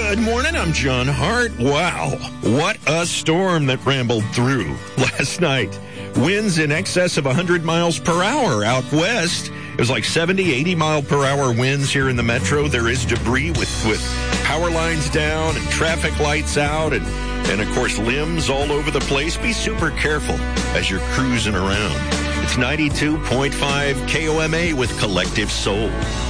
Good morning, I'm John Hart. Wow, what a storm that rambled through last night. Winds in excess of 100 miles per hour out west. It was like 70, 80 mile per hour winds here in the metro. There is debris with power lines down and traffic lights out and of course limbs all over the place. Be super careful as you're cruising around. It's 92.5 KOMA with Collective Soul.